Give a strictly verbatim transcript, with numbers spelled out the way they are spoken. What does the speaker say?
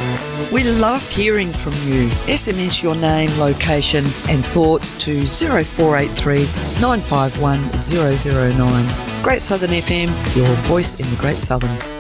We love hearing from you. S M S your name, location and thoughts to zero four eight three, nine five one, zero zero nine. Great Southern F M, your voice in the Great Southern.